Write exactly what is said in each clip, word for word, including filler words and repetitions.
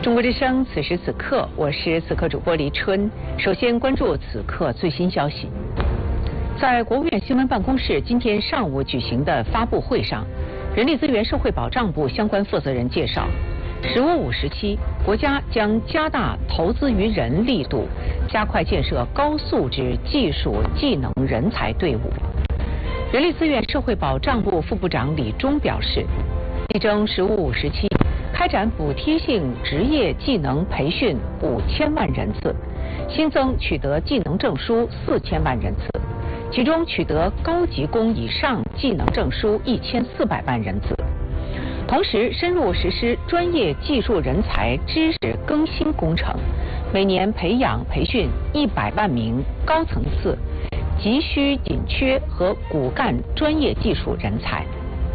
中国之声，此时此刻，我是此刻主播黎春。首先关注此刻最新消息。在国务院新闻办公室今天上午举行的发布会上，人力资源社会保障部相关负责人介绍，十五五时期，国家将加大投资于人力度，加快建设高素质技术技能人才队伍。人力资源社会保障部副部长李忠表示，力争十五五时期开展补贴性职业技能培训五千万人次，新增取得技能证书四千万人次，其中取得高级工以上技能证书一千四百万人次。同时，深入实施专业技术人才知识更新工程，每年培养培训一百万名高层次、急需紧缺和骨干专业技术人才。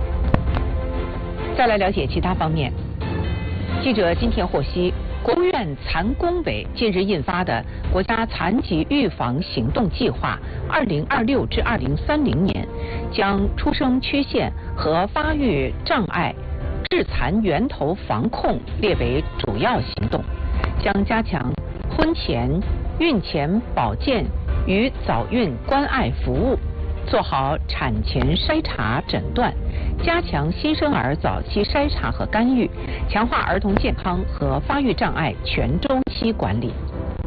再来了解其他方面。记者今天获悉，国务院残工委近日印发的《国家残疾预防行动计划（二零二六至二零三零年）》，将出生缺陷和发育障碍致残源头防控列为主要行动，将加强婚前、孕前保健与早孕关爱服务，做好产前筛查诊断，加强新生儿早期筛查和干预，强化儿童健康和发育障碍全周期管理。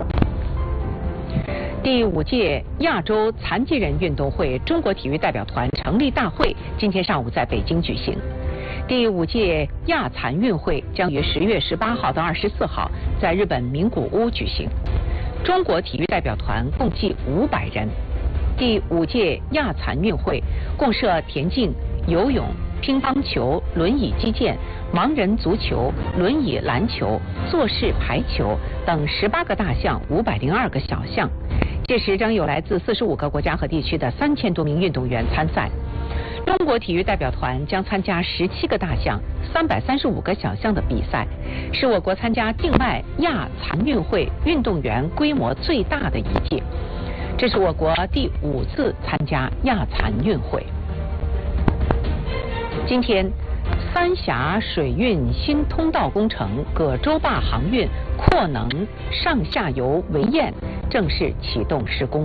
第五届亚洲残疾人运动会中国体育代表团成立大会今天上午在北京举行。第五届亚残运会将于十月十八号到二十四号在日本名古屋举行。中国体育代表团共计五百人。第五届亚残运会共设田径、游泳、乒乓球、轮椅击剑、盲人足球、轮椅篮球、坐式排球等十八个大项、五百零二个小项。届时将有来自四十五个国家和地区的三千多名运动员参赛。中国体育代表团将参加十七个大项、三百三十五个小项的比赛，是我国参加境外亚残运会运动员规模最大的一届。这是我国第五次参加亚残运会。今天，三峡水运新通道工程葛洲坝航运扩能上下游围堰正式启动施工。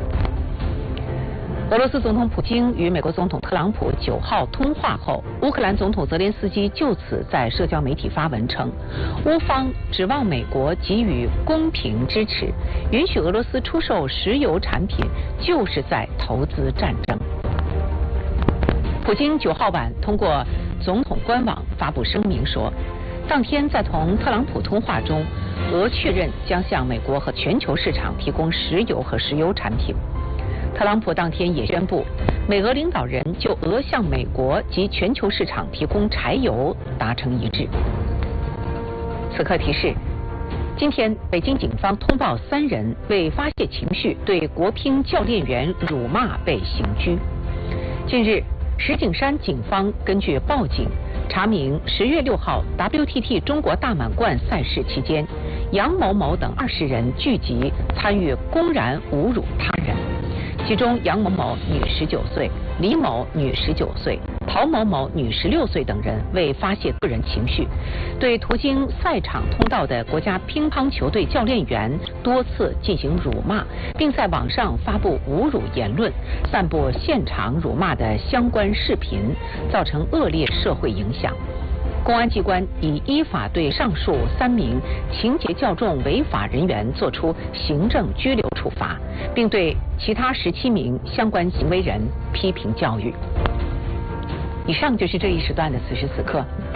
俄罗斯总统普京与美国总统特朗普九号通话后，乌克兰总统泽连斯基就此在社交媒体发文称，乌方指望美国给予公平支持，允许俄罗斯出售石油产品就是在投资战争。普京九号晚通过总统官网发布声明说，当天在同特朗普通话中，俄确认将向美国和全球市场提供石油和石油产品。特朗普当天也宣布，美俄领导人就俄向美国及全球市场提供柴油达成一致。此刻提示：今天北京警方通报三人为发泄情绪对国乒教练员辱骂被刑拘。近日，石景山警方根据报警查明，十月六号 W T T 中国大满贯赛事期间，杨某某等二十人聚集参与公然侮辱他人。其中杨某某女十九岁，李某女十九岁，陶某某女十六岁等人为发泄个人情绪，对途经赛场通道的国家乒乓球队教练员多次进行辱骂，并在网上发布侮辱言论，散布现场辱骂的相关视频，造成恶劣社会影响。公安机关已依法对上述三名情节较重违法人员作出行政拘留处罚，并对其他十七名相关行为人批评教育。以上就是这一时段的此时此刻。